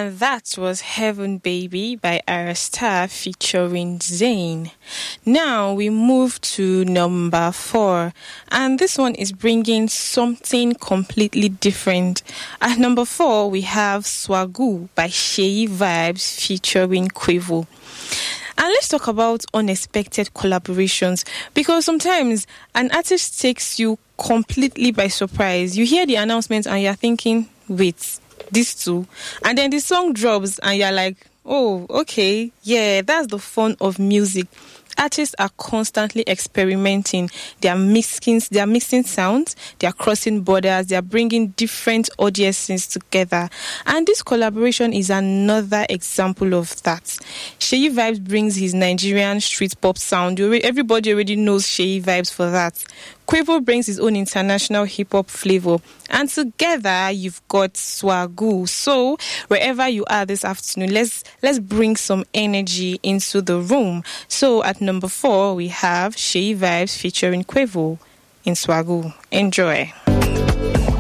And that was Heaven Baby by Arastar featuring Zayn. Now we move to number 4, and this one is bringing something completely different. At number 4, we have Swagoo by Sheyi Vibes featuring Quavo. And let's talk about unexpected collaborations, because sometimes an artist takes you completely by surprise. You hear the announcement and you're thinking, wait, these two, and then the song drops and you're like, oh, okay, yeah, that's the fun of music. Artists are constantly experimenting. They are mixing sounds, they are crossing borders, they are bringing different audiences together. And this collaboration is another example of that. Sheyi Vibes brings his Nigerian street pop sound. Everybody already knows Sheyi Vibes for that. Quavo brings his own international hip-hop flavor. And together, you've got Swagoo. So, wherever you are this afternoon, let's bring some energy into the room. So, at number 4, we have Sheyi Vibes featuring Quavo in Swagoo. Enjoy.